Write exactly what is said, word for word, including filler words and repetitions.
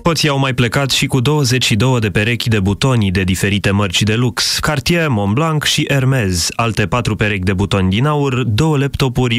Hoții au mai plecat și cu douăzeci și două de perechi de butoni de diferite mărci de lux, Cartier, Montblanc și Hermès, alte patru perechi de butoni din aur, două laptopuri,